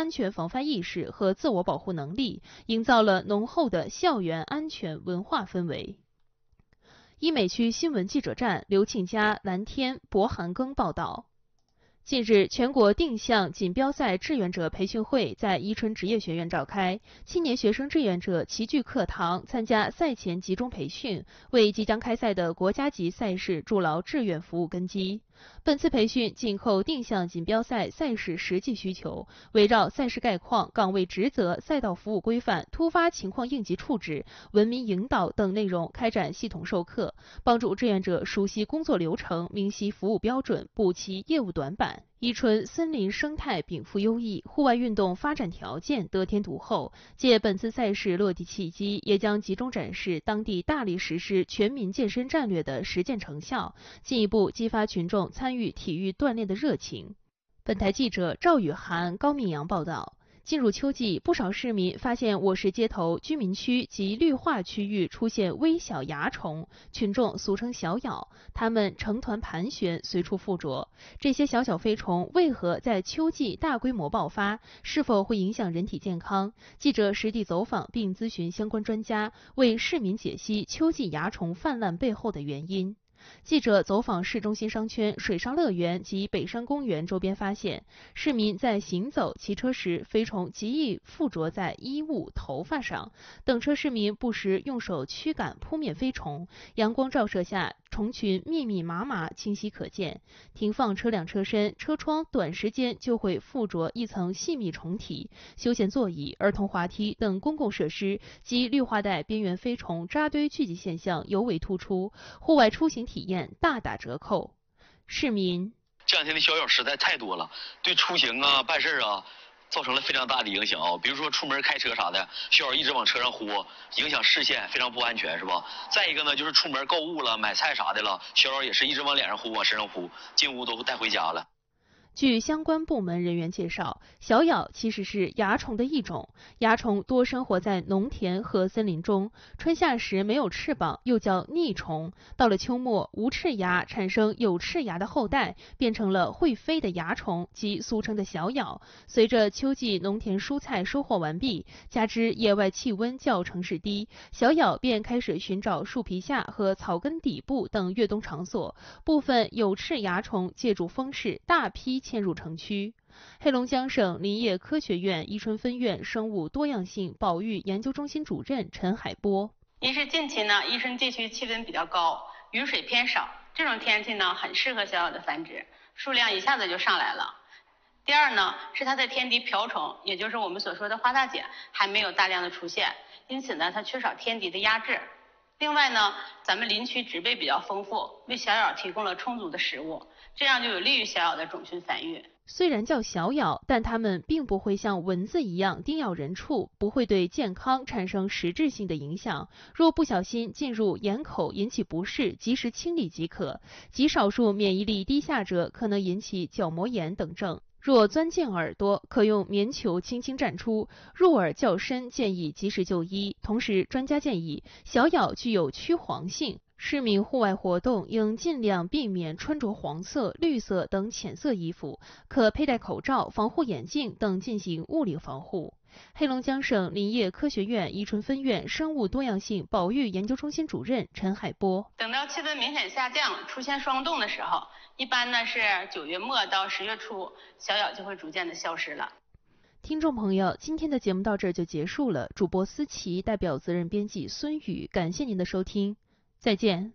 安全防范意识和自我保护能力，营造了浓厚的校园安全文化氛围。医美区新闻记者站，刘庆佳、蓝天、博涵庚报道。近日，全国定向锦标赛志愿者培训会在伊春职业学院召开，青年学生志愿者齐聚课堂，参加赛前集中培训，为即将开赛的国家级赛事筑牢志愿服务根基。本次培训紧扣定向锦标赛赛事实际需求，围绕赛事概况、岗位职责、赛道服务规范、突发情况应急处置、文明引导等内容开展系统授课，帮助志愿者熟悉工作流程、明晰服务标准，补齐业务短板。伊春森林生态禀赋优异，户外运动发展条件得天独厚。借本次赛事落地契机，也将集中展示当地大力实施全民健身战略的实践成效，进一步激发群众参与体育锻炼的热情。本台记者赵雨涵、高明阳报道。进入秋季，不少市民发现我市街头、居民区及绿化区域出现微小蚜虫，群众俗称小咬，它们成团盘旋，随处附着。这些小飞虫为何在秋季大规模爆发？是否会影响人体健康？记者实地走访并咨询相关专家，为市民解析秋季蚜虫泛滥背后的原因。记者走访市中心商圈、水上乐园及北山公园周边，发现市民在行走、骑车时，飞虫极易附着在衣物、头发上。等车市民不时用手驱赶扑灭飞虫，阳光照射下，虫群密密麻麻，清晰可见。停放车辆车身、车窗，短时间就会附着一层细密虫体。休闲座椅、儿童滑梯等公共设施及绿化带边缘飞虫扎堆聚集现象尤为突出，户外出行体验大打折扣。市民： 这两天的小咬实在太多了，对出行啊、办事啊造成了非常大的影响啊。比如说出门开车啥的，小咬一直往车上呼，影响视线，非常不安全，是吧？再一个呢，就是出门购物了、买菜啥的了，小咬也是一直往脸上呼、往身上呼，进屋都带回家了。 据相关部门人员介绍，小咬其实是蚜虫的一种，蚜虫多生活在农田和森林中，春夏时没有翅膀，又叫逆虫。到了秋末，无翅蚜产生有翅蚜的后代，变成了会飞的蚜虫，即俗称的小咬。随着秋季农田蔬菜收获完毕，加之野外气温较城市低，小咬便开始寻找树皮下和草根底部等越冬场所。部分有翅蚜虫借助风势，大批迁入城区。黑龙江省林业科学院伊春分院生物多样性保育研究中心主任陈海波： 一是近期呢，伊春地区气温比较高，雨水偏少，这种天气呢很适合小咬的繁殖，数量一下子就上来了。第二呢，是它的天敌瓢虫，也就是我们所说的花大姐，还没有大量的出现，因此呢，它缺少天敌的压制。另外呢，咱们林区植被比较丰富，为小咬提供了充足的食物，这样就有利于小咬的种群繁育。 虽然叫小咬，但它们并不会像蚊子一样叮咬人畜，不会对健康产生实质性的影响。若不小心进入眼口引起不适，及时清理即可。极少数免疫力低下者可能引起角膜炎等症。若钻进耳朵，可用棉球轻轻蘸出；入耳较深，建议及时就医。同时，专家建议，小咬具有驱黄性，市民户外活动应尽量避免穿着黄色、绿色等浅色衣服，可佩戴口罩、防护眼镜等进行物理防护。黑龙江省林业科学院伊春分院生物多样性保育研究中心主任陈海波： 等到气温明显下降，出现霜冻的时候，一般呢是9月末到10月初，小咬就会逐渐的消失了。 听众朋友，今天的节目到这儿就结束了。主播思琪代表责任编辑孙宇，感谢您的收听，再见。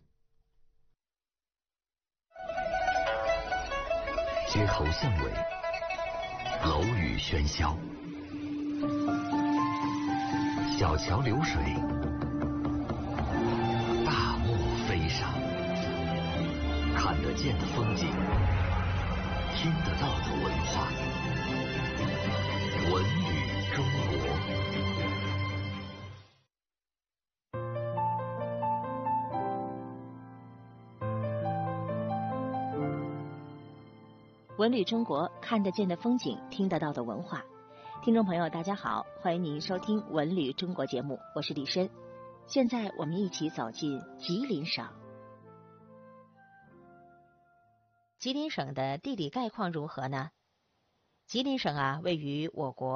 街头巷尾，楼宇喧嚣，小桥流水，大漠飞沙，看得见的风景，听得到的文化，文旅中国。 文旅中国，看得见的风景，听得到的文化。听众朋友，大家好，欢迎您收听文旅中国节目，我是李申。现在我们一起走进吉林省。吉林省的地理概况如何呢？吉林省位于我国